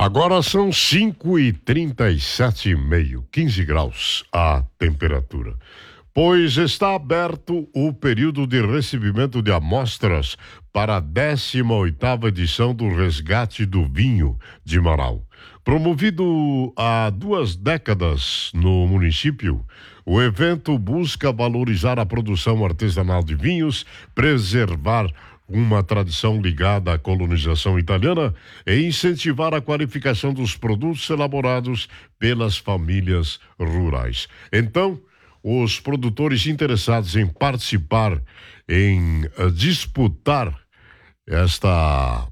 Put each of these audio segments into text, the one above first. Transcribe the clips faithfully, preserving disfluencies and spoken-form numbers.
Agora são cinco e trinta e sete e meio, quinze graus a temperatura. Pois está aberto o período de recebimento de amostras para a décima oitava edição do Resgate do Vinho de Marau. Promovido há duas décadas no município, o evento busca valorizar a produção artesanal de vinhos, preservar uma tradição ligada à colonização italiana e incentivar a qualificação dos produtos elaborados pelas famílias rurais. Então, os produtores interessados em participar, em uh, disputar esta,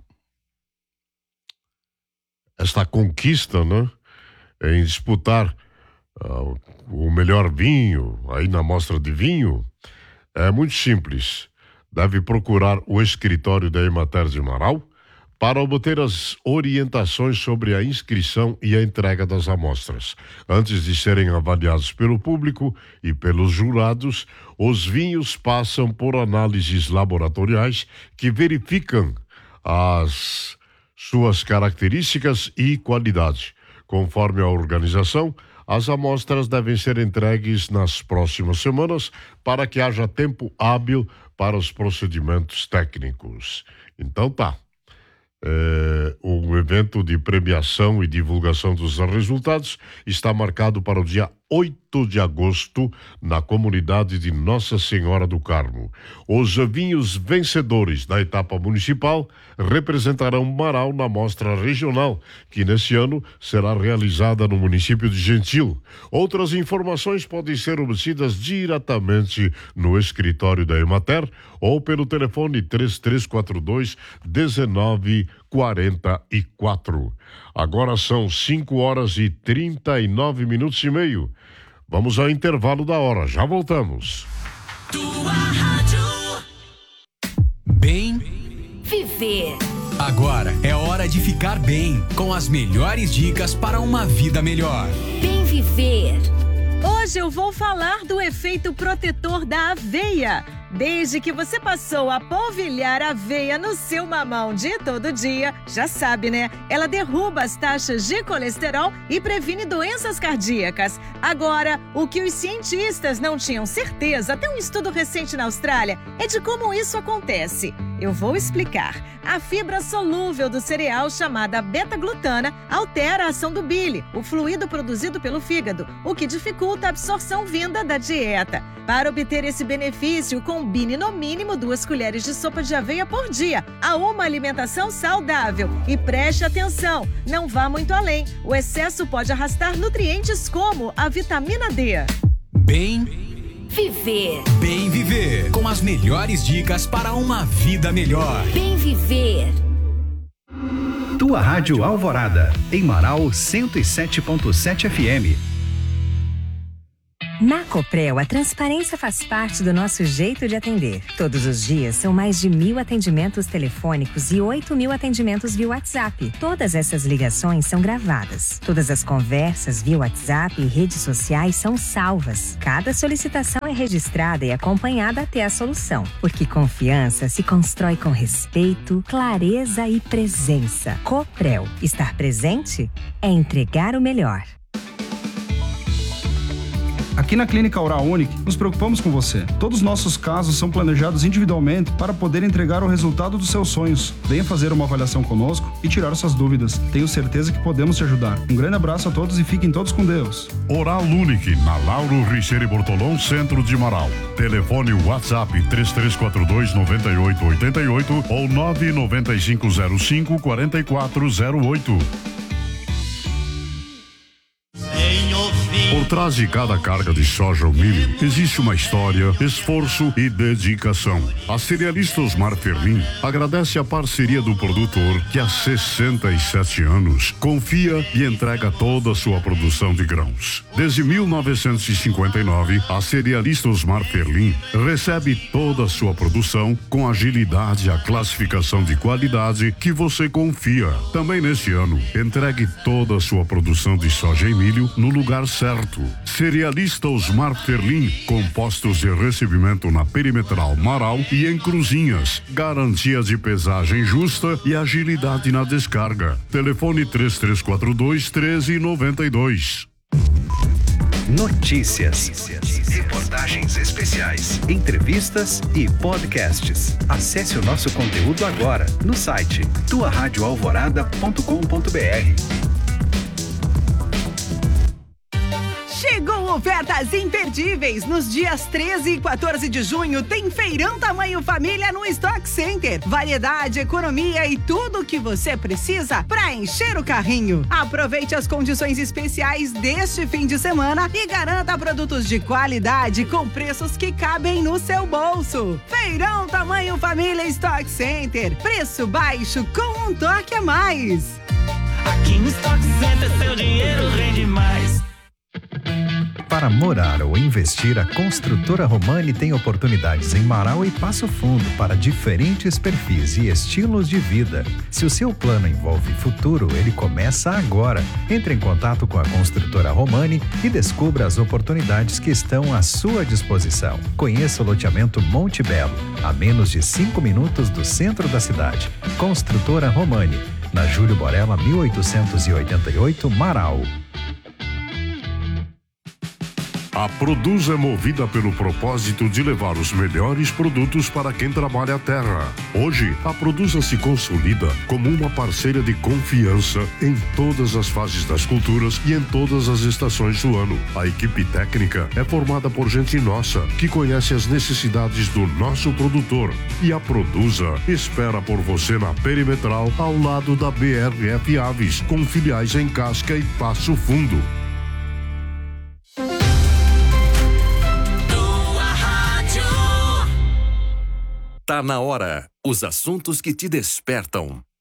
esta conquista, né? Em disputar uh, o melhor vinho, aí na mostra de vinho, é muito simples. Deve procurar o escritório da Emater de Marau para obter as orientações sobre a inscrição e a entrega das amostras. Antes de serem avaliados pelo público e pelos jurados, os vinhos passam por análises laboratoriais que verificam as suas características e qualidade. Conforme a organização, as amostras devem ser entregues nas próximas semanas para que haja tempo hábil para os procedimentos técnicos. Então tá. É, o evento de premiação e divulgação dos resultados está marcado para o dia oito de agosto na comunidade de Nossa Senhora do Carmo. Os vinhos vencedores da etapa municipal representarão Marau na mostra regional, que nesse ano será realizada no município de Gentil. Outras informações podem ser obtidas diretamente no escritório da Emater ou pelo telefone três três quatro dois, um nove quatro quatro. Agora são cinco horas e trinta e nove minutos e meio. Vamos ao intervalo da hora, já voltamos. Tua rádio. Bem viver. Agora é hora de ficar bem, com as melhores dicas para uma vida melhor. Bem viver. Hoje eu vou falar do efeito protetor da aveia. Desde que você passou a polvilhar aveia no seu mamão de todo dia, já sabe, né? Ela derruba as taxas de colesterol e previne doenças cardíacas. Agora, o que os cientistas não tinham certeza, até um estudo recente na Austrália, é de como isso acontece. Eu vou explicar. A fibra solúvel do cereal, chamada beta-glutana, altera a ação do bile, o fluido produzido pelo fígado, o que dificulta a absorção vinda da dieta. Para obter esse benefício, combine no mínimo duas colheres de sopa de aveia por dia a uma alimentação saudável. E preste atenção, não vá muito além. O excesso pode arrastar nutrientes como a vitamina D. Bem viver. Bem viver, com as melhores dicas para uma vida melhor. Bem viver. Tua Rádio Alvorada, em Marau cento e sete ponto sete F M. Na Coprel, a transparência faz parte do nosso jeito de atender. Todos os dias são mais de mil atendimentos telefônicos e oito mil atendimentos via WhatsApp. Todas essas ligações são gravadas. Todas as conversas via WhatsApp e redes sociais são salvas. Cada solicitação é registrada e acompanhada até a solução. Porque confiança se constrói com respeito, clareza e presença. Coprel. Estar presente é entregar o melhor. Aqui na Clínica Oral Unique, nos preocupamos com você. Todos os nossos casos são planejados individualmente para poder entregar o resultado dos seus sonhos. Venha fazer uma avaliação conosco e tirar suas dúvidas. Tenho certeza que podemos te ajudar. Um grande abraço a todos e fiquem todos com Deus. Oral Unique, na Lauro Richeiro Bortolão, centro de Marau. Telefone WhatsApp três três quatro dois, nove oito oito oito ou nove nove cinco zero cinco, quatro quatro zero oito. Por trás de cada carga de soja ou milho, existe uma história, esforço e dedicação. A cerealista Osmar Ferlin agradece a parceria do produtor que há sessenta e sete anos confia e entrega toda a sua produção de grãos. Desde mil novecentos e cinquenta e nove, a cerealista Osmar Ferlin recebe toda a sua produção com agilidade e a classificação de qualidade que você confia. Também neste ano, entregue toda a sua produção de soja e milho no lugar certo produto. Cerealista Osmar Ferlin, compostos de recebimento na Perimetral Marau e em Cruzinhas. Garantia de pesagem justa e agilidade na descarga. Telefone três três quatro dois, um três nove dois. Notícias, reportagens especiais, entrevistas e podcasts. Acesse o nosso conteúdo agora no site tua rádio alvorada ponto com ponto br. Chegou ofertas imperdíveis. Nos dias treze e quatorze de junho tem Feirão Tamanho Família no Stock Center. Variedade, economia e tudo o que você precisa para encher o carrinho. Aproveite as condições especiais deste fim de semana e garanta produtos de qualidade com preços que cabem no seu bolso. Feirão Tamanho Família Stock Center. Preço baixo com um toque a mais. Aqui no Stock Center seu dinheiro rende mais. Para morar ou investir, a Construtora Romani tem oportunidades em Marau e Passo Fundo para diferentes perfis e estilos de vida. Se o seu plano envolve futuro, ele começa agora. Entre em contato com a Construtora Romani e descubra as oportunidades que estão à sua disposição. Conheça o loteamento Monte Belo, a menos de cinco minutos do centro da cidade. Construtora Romani, na Júlio Borella, mil oitocentos e oitenta e oito, Marau. A Produz é movida pelo propósito de levar os melhores produtos para quem trabalha a terra. Hoje, a Produza se consolida como uma parceira de confiança em todas as fases das culturas e em todas as estações do ano. A equipe técnica é formada por gente nossa, que conhece as necessidades do nosso produtor. E a Produza espera por você na Perimetral, ao lado da B R F Aves, com filiais em Casca e Passo Fundo. Tá na hora. Os assuntos que te despertam.